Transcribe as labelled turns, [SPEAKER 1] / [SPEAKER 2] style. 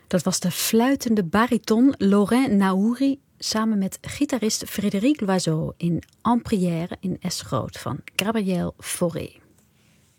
[SPEAKER 1] Dat was de fluitende bariton Laurent Naouri samen met gitarist Frédéric Loiseau in En Prière in S groot van Gabriel Fauré.